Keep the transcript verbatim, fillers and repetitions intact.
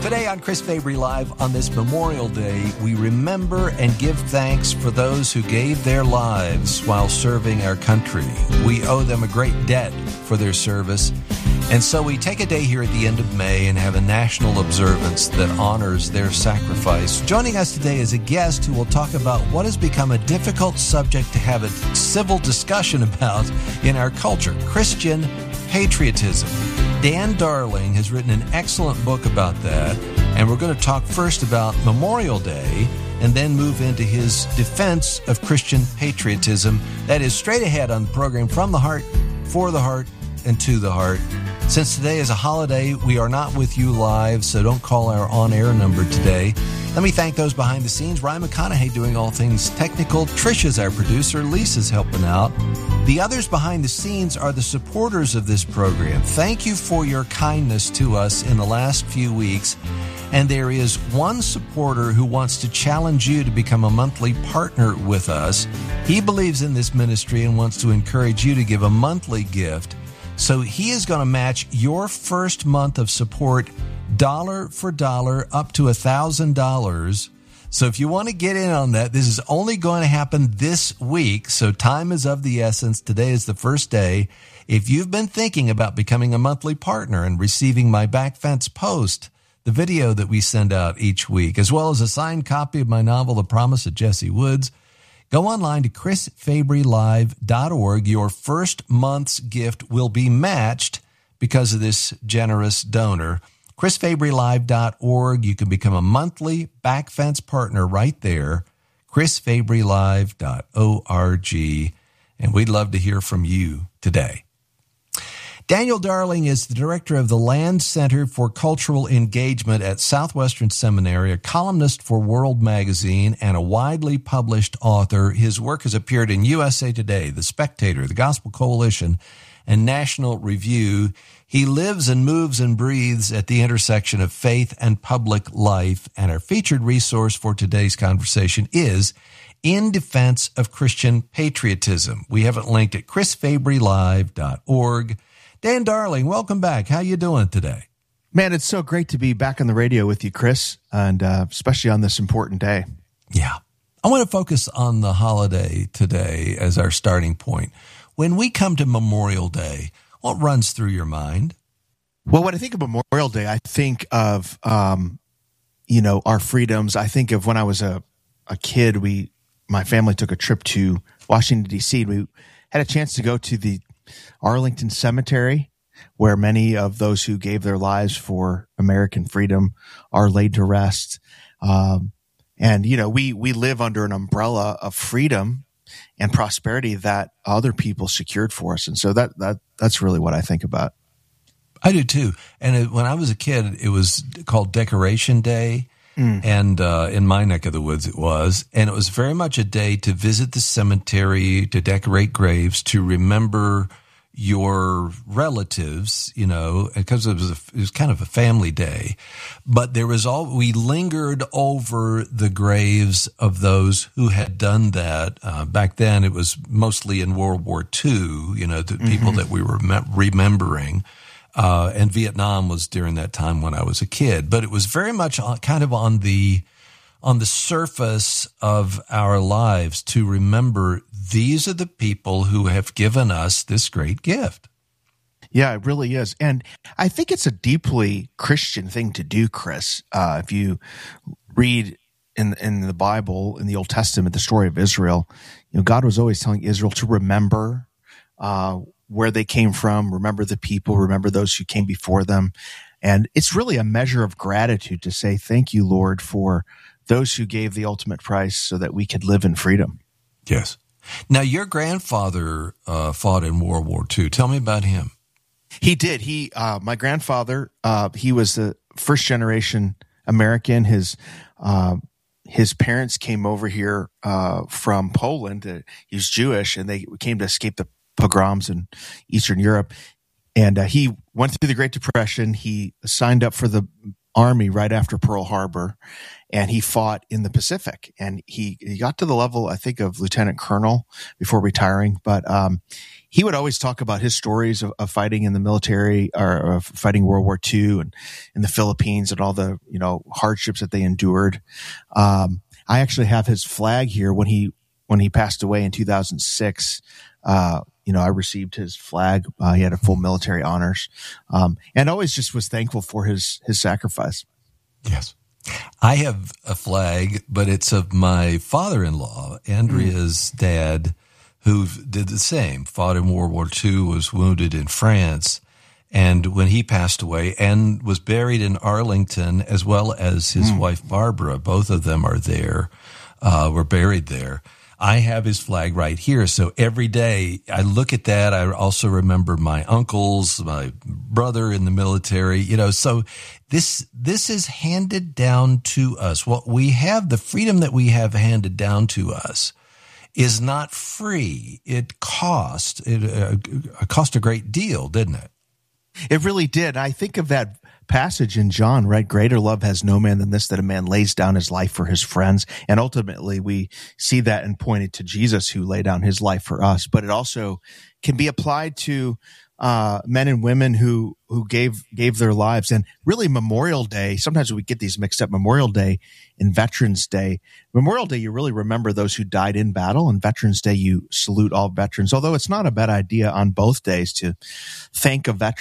Today on Chris Fabry Live, on this Memorial Day, we remember and give thanks for those who gave their lives while serving our country. We owe them a great debt for their service. And so we take a day here at the end of May and have a national observance that honors their sacrifice. Joining us today is a guest who will talk about what has become a difficult subject to have a civil discussion about in our culture, Christian patriotism. Dan Darling has written an excellent book about that, and we're going to talk first about Memorial Day and then move into his defense of Christian patriotism. That is straight ahead on the program From the Heart, For the Heart, and To the Heart. Since today is a holiday, we are not with you live, so don't call our on-air number today. Let me thank those behind the scenes. Ryan McConaughey doing all things technical. Trisha's our producer. Lisa's helping out. The others behind the scenes are the supporters of this program. Thank you for your kindness to us in the last few weeks. And there is one supporter who wants to challenge you to become a monthly partner with us. He believes in this ministry and wants to encourage you to give a monthly gift. So he is going to match your first month of support dollar for dollar up to one thousand dollars. So if you want to get in on that, this is only going to happen this week. So time is of the essence. Today is the first day. If you've been thinking about becoming a monthly partner and receiving my Back Fence Post, the video that we send out each week, as well as a signed copy of my novel, The Promise of Jesse Woods, go online to chris fabry live dot org. Your first month's gift will be matched because of this generous donor. chris fabry live dot org. You can become a monthly Back Fence partner right there. chris fabry live dot org. And we'd love to hear from you today. Daniel Darling is the director of the Land Center for Cultural Engagement at Southwestern Seminary, a columnist for World Magazine, and a widely published author. His work has appeared in U S A Today, The Spectator, the Gospel Coalition, and National Review. He lives and moves and breathes at the intersection of faith and public life, and our featured resource for today's conversation is In Defense of Christian Patriotism. We have it linked at chris fabry live dot org. Dan Darling, welcome back. How you doing today? Man, it's so great to be back on the radio with you, Chris, and uh, especially on this important day. Yeah. I want to focus on the holiday today as our starting point. When we come to Memorial Day, what runs through your mind? Well, when I think of Memorial Day, I think of, um, you know, our freedoms. I think of when I was a, a kid, we, my family took a trip to Washington, D C, and we had a chance to go to the Arlington Cemetery, where many of those who gave their lives for American freedom are laid to rest. Um, and, you know, we, we live under an umbrella of freedom and prosperity that other people secured for us. And so that, that, that's really what I think about. I do too. And it, when I was a kid, it was called Decoration Day. Mm. And, uh, in my neck of the woods it was, and it was very much a day to visit the cemetery, to decorate graves, to remember your relatives, you know, because it was, a, it was kind of a family day. But there was all, we lingered over the graves of those who had done that. Uh, back then it was mostly in World War Two, you know, the mm-hmm. people that we were me- remembering. Uh, and Vietnam was during that time when I was a kid, but it was very much on, kind of on the, on the surface of our lives to remember these are the people who have given us this great gift. Yeah, it really is. And I think it's a deeply Christian thing to do, Chris. Uh, if you read in, in the Bible, in the Old Testament, the story of Israel, you know, God was always telling Israel to remember, uh, where they came from, remember the people, remember those who came before them. And it's really a measure of gratitude to say, thank you, Lord, for those who gave the ultimate price so that we could live in freedom. Yes. Now, your grandfather uh, fought in World War Two. Tell me about him. He did. He, uh, my grandfather, uh, he was the first generation American. His, uh, his parents came over here uh, from Poland. Uh, he was Jewish, and they came to escape the pogroms in Eastern Europe. And uh, he went through the Great Depression. He signed up for the Army right after Pearl Harbor, and he fought in the Pacific. And he, he got to the level, I think, of lieutenant colonel before retiring. But um, he would always talk about his stories of, of fighting in the military, or of fighting World War Two and in the Philippines, and all the, you know, hardships that they endured. Um, I actually have his flag here. When he when he passed away in two thousand six, uh, you know, I received his flag. Uh, he had a full military honors, um, and always just was thankful for his his sacrifice. Yes. I have a flag, but it's of my father-in-law, Andrea's mm. dad, who did the same, fought in World War Two, was wounded in France. And when he passed away and was buried in Arlington, as well as his mm. wife, Barbara, both of them are there, uh, were buried there. I have his flag right here. So every day I look at that. I also remember my uncles, my brother in the military, you know, so this, this is handed down to us. What we have, the freedom that we have handed down to us, is not free. It cost, it uh, cost a great deal, didn't it? It really did. I think of that passage in John, right? Greater love has no man than this, that a man lays down his life for his friends. And ultimately we see that and pointed to Jesus, who laid down his life for us. But it also can be applied to uh men and women who who gave gave their lives. And really, Memorial Day, sometimes we get these mixed up, Memorial Day and Veterans Day. Memorial Day, you really remember those who died in battle, and Veterans Day, you salute all veterans, although it's not a bad idea on both days to thank a veteran